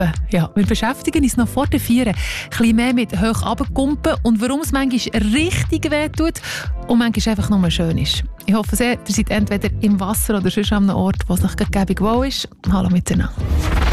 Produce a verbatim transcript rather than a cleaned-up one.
Ja, wir beschäftigen uns noch vor der Vier ein bisschen mehr mit hoch runterkumpen und warum es manchmal richtig weh tut und manchmal einfach nur schön ist. Ich hoffe sehr, ihr seid entweder im Wasser oder sonst an einem Ort, wo es noch gäbig wohl ist. Hallo miteinander.